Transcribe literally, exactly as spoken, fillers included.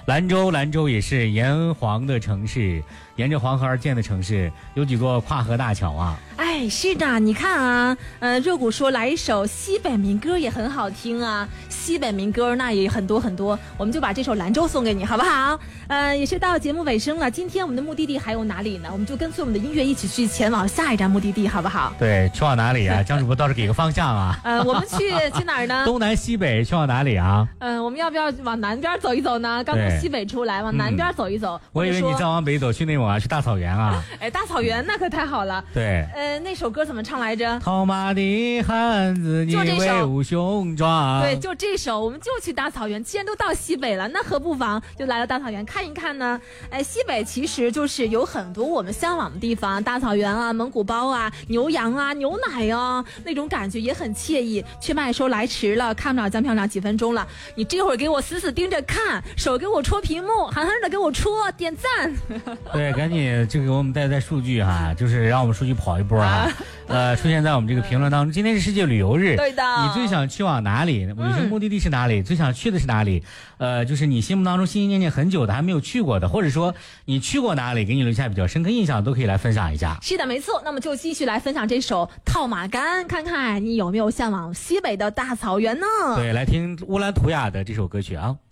兰州，兰州也是沿黄的城市，沿着黄河而建的城市，有几座跨河大桥啊。 哎，是的，你看啊，呃，热谷说来一首西北民歌也很好听啊，西北民歌那也很多很多，我们就把这首《兰州》送给你，好不好？呃，也是到节目尾声了，今天我们的目的地还有哪里呢？我们就跟随我们的音乐一起去前往下一站目的地，好不好？ 对，去往哪里啊？江主播倒是给个方向啊。 呃，我们去去哪儿呢？ 东南西北，去往哪里啊？ 嗯、呃，我们要不要往南边走一走呢？刚从西北出来，往南边走一走。嗯、 我以为你再往北走去内蒙啊，去大草原啊。 哎，大草原那可太好了。 对。 呃，那首歌怎么唱来着？ 套马的汉子，你威武雄壮。 对，就这首，我们就去大草原。既然都到西北了，那何不妨就来到大草原看一看呢？哎，西北其实就是有很多我们向往的地方，大草原啊，蒙古包啊，牛羊啊，牛奶啊，那种感觉也很惬意。却麦说来迟了，看不了江漂亮几分钟了，你这会儿给我死死盯着看，手给我戳屏幕，狠狠的给我戳点赞。 对，赶紧就给我们带带数据哈，就是让我们数据跑一波啊。呃，出现在我们这个评论当中。今天是世界旅游日， 对的。 你最想去往哪里？旅行目的地是哪里？嗯、最想去的是哪里？呃，就是你心目当中心心念念很久的还没有去过的，或者说你去过哪里，给你留下比较深刻印象，都可以来分享一下。 是的，没错。那么就继续来分享这首《套马杆》，看看你有没有向往西北的大草原呢？ 对，来听乌兰图雅的这首歌曲啊。